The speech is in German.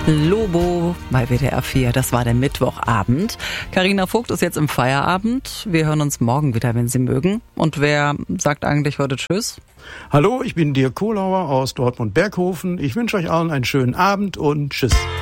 Lobo bei WDR 4, das war der Mittwochabend. Carina Vogt ist jetzt im Feierabend. Wir hören uns morgen wieder, wenn Sie mögen. Und wer sagt eigentlich heute Tschüss? Hallo, ich bin Dirk Kohlauer aus Dortmund-Berghofen. Ich wünsche euch allen einen schönen Abend und Tschüss.